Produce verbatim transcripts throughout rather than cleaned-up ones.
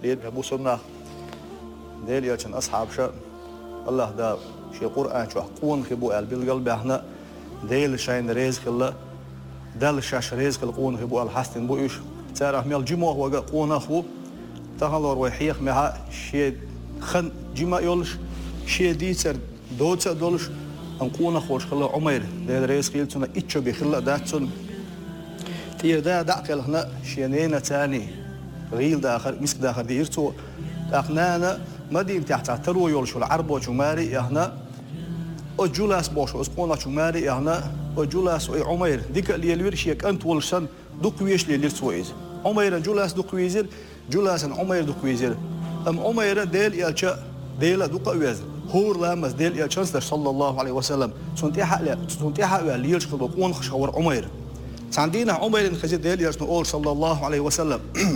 لين أبو سنة ديل يأتون أصحاب شا الله دا شيء القرآن شو قون خبوا بالقلب إحنا ديل شاين رزق الله دل شاش رزق القون خبوا الحسن بويش تعرف ميل جموع وجا قون أخو تهلور ويحيخ مها شيء خن جماع يولش شيء ديتر دوتر دولش أن قون أخوش خلا عمير ديل رزق يلتون إتشو بخلا داتون تير دا دعقل هنا شينينا تاني غيل داخل مسك داخل ديرتو أخنانا مدين تحت ترو يولشو العرب وجماري هنا وجلاس بوش اسقونا جماري هنا وجلاس عمير ديك اللي الورشيك أنت ولشان دقويش اللي لرتويز عمير جلاس دقويزر جلاس عمير دقويزر أم عمير ديل يالشا ديل دقويز هور لامس ديل يالشان صلى الله عليه وسلم سنتيحة لا سنتيحة اللي يلشق دقون خشور عمير عندنا عمر خزي ديل يرسنو صلى الله عليه وسلم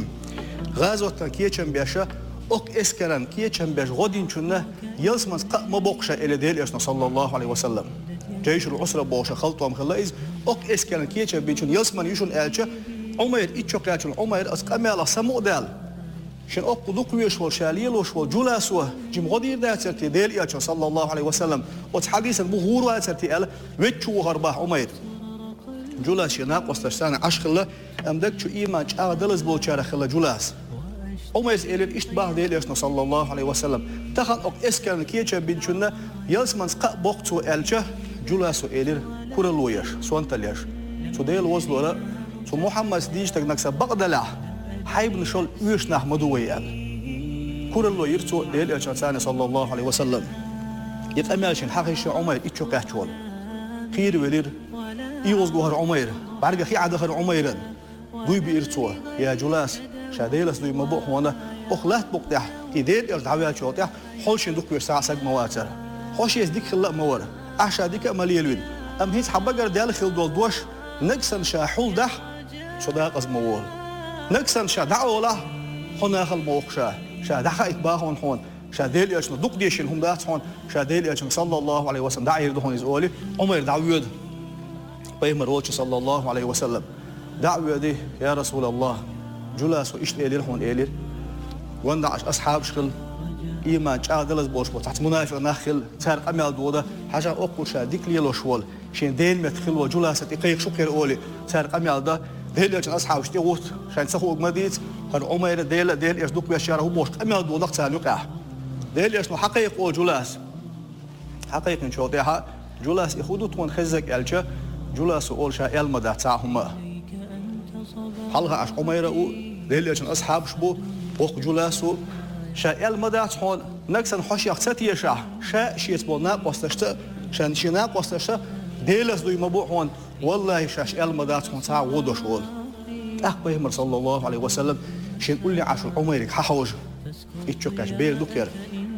غازوة كيتشن بيشا اوك اسكران كيتشن بيش غودين شنه يلسمن قا ما بوقشا الى ديل يرسنو صلى الله عليه وسلم جيش العسرة بوشا خلطوا مخلايز اوك اسكران كيتشن بيشن يلسمن يشون الچا عمر اتشوك ياتشن عمر اسقمال سمو دال شن اوك دوكويش والشاليلوش والجلاسوه جيم غودين داترتي ديل يرسنو صلى الله عليه وسلم وتحديثا بغور واترتي ال ويتشو هربا عمر جلاس يناق وستشتان عشخلة أمدك شو إيمان شاء دلز بوشارة خلا جلاس أميز إلى إشتباه ديل يسنا صلى الله عليه وسلم تخن أك إسكان كيتشا بنشنا يلسمن سقا بوقتو إلشا جلاسو إلى كورلويش سوانتليش سو ديل وصلوا لا سو محمد ديش تكنكسا بقدلا حيب نشول ويش نحمدوه إل كورلويش سو ديل يسنا صلى الله عليه وسلم يتأملشن حقيش عمر إتشو كهتشول خير ولير يوز جوهر عمير بعرق خي عدخر عميرا دوي بيرتوه يا جلاس شاديلس دوي مبوح وانا أخلات بقتح كيدير يرتعويات شوتح حولش ندوك بيرساع سق مواتر حوش يزديك خلا مور أحشا ديك أمالي الوين أم هيت حبقر ديال خل دول دوش نكسن شا حول دح صداق از موول نكسن شا دعوه له هنا خل موخ شا شا دحا إتباهون هون شا ديل يرشن دوك ديشن هم دات هون شا ديل يرشن صلى الله عليه وسلم دعي يردهون يزولي عمير دعويد بيمر وجه صلى الله عليه وسلم دعوة دي يا رسول الله جلاس وإيش إلير هون إلير وندعش أصحاب شغل إيمان شادلز بوش بو تحت منافق ناخل تارق أميال دودا حاجة أقول شاديك ليلو شوال شين دين متخل وجلاس تقيق شكر أولي تارق أميال ده ديل يجن أصحاب شتي غوت شان سخو أقمديت هر عمير ديل ديل يجدوك بيشاره بوش أميال دودا تانيقع ديل يجنو حقيق أول جلاس حقيق إن شوطيها جلاس يخودو تون خزك ألشا جلاس أول شيء المدى تاعهما حلقة عش عميرة أو ديل يجن أصحاب شبو وق جلاسو شيء المدى تحون نكسن حش يختتي يشع شاء شيء تبو ناق واستشت شان شي ناق واستشت ديلس دوي مبوحون والله شاش المدى تحون تاع غدو شغل أخبه صلى الله عليه وسلم شين قول لي عش عميرك ححوج يتشكش بير دوكير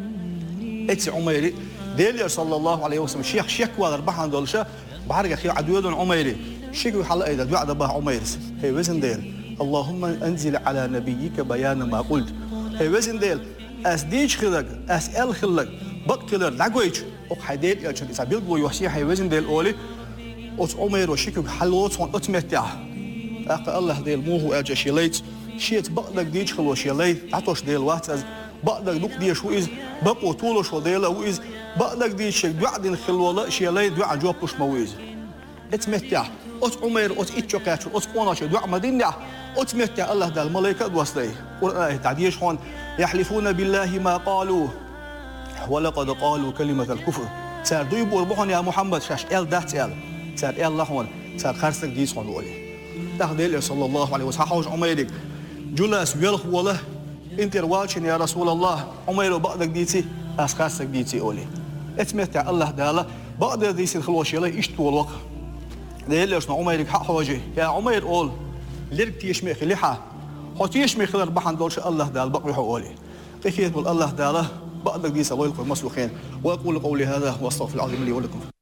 اتس عميري ديل صلى الله عليه وسلم شيخ شيكوا ربحان دولشا بعرق أخي عدوان عميري شكو حلقة إذا دعا بها عميرس هي وزن ديل اللهم أنزل على نبيك بيان ما قلت هي وزن ديل أس ديش خلق أس أل خلق بقتلر لعويج أق حديد يأتون إسابيل بو يوحسي هي وزن ديل أولي أت عمير وشكو حلوت وان أتمتع أقا الله ديل موهو أجا شيليت شيت بقدك ديش خلو شيليت عطوش ديل واتز بقدك دوك ديش وإز بقو طولوش وديل وإز بقدك ديش دعدين خلو لا شيليت دعا جوابوش مويز اتمتع ات عمير ات اتشوكات ات قوناش دعا مدينة اتمتع الله ده الملائكة وصلي قرآن تعديش هون يحلفون بالله ما قالوا ولقد قالوا كلمة الكفر سار دويبور بحون يا محمد شاش ال دات ال سار ال الله هون سار خرسك ديس هون ولي تهديل صلى الله عليه وسلم حوش عميرك جلاس ويلخ وله انت رواشن يا رسول الله عمير بقدك ديتي اس خرسك ديتي ولي اتمتع الله ده بعد ديس الخلوش يلي اشتو الوقت ديلش عميرك حق حوجي يا عمير قول ليرك تيشمي خليحة حتيشمي خلر بحن دولش الله ده البقر حقولي كيف يقول الله ده بعدك ديس الله يلقى المسلوخين وأقول قولي هذا واستغفر العظيم لي ولكم